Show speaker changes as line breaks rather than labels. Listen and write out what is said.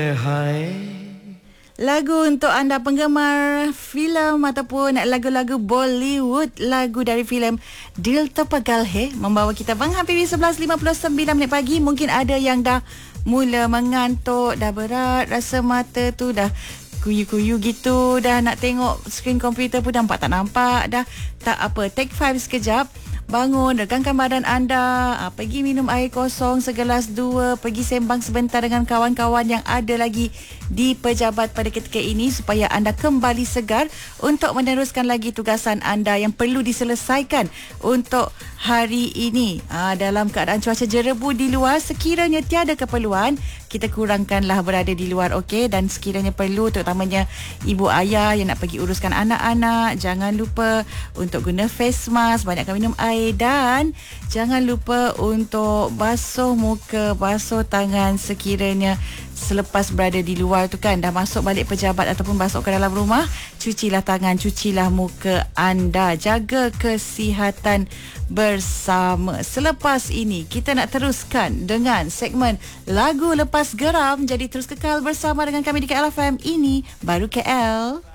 Lagu untuk anda penggemar filem ataupun lagu-lagu Bollywood, lagu dari filem Dil To Pagal Hai membawa kita menghampiri 11.59 minit pagi. Mungkin ada yang dah mula mengantuk, dah berat, rasa mata tu dah kuyu-kuyu gitu, dah nak tengok skrin komputer pun nampak tak nampak. Dah tak apa, take 5 sekejap, bangun, regangkan badan anda, pergi minum air kosong segelas 2, pergi sembang sebentar dengan kawan-kawan yang ada lagi di pejabat pada ketika ini supaya anda kembali segar untuk meneruskan lagi tugasan anda yang perlu diselesaikan untuk hari ini. Dalam keadaan cuaca jerebu di luar, sekiranya tiada keperluan, kita kurangkanlah berada di luar, okey? Dan sekiranya perlu, terutamanya ibu ayah yang nak pergi uruskan anak-anak, jangan lupa untuk guna face mask, banyakkan minum air, dan jangan lupa untuk basuh muka, basuh tangan sekiranya selepas berada di luar tu kan, dah masuk balik pejabat ataupun masuk ke dalam rumah, cucilah tangan, cucilah muka anda, jaga kesihatan bersama. Selepas ini kita nak teruskan dengan segmen Lagu Lepas Geram, jadi terus kekal bersama dengan kami di KL FM. Ini baru KL.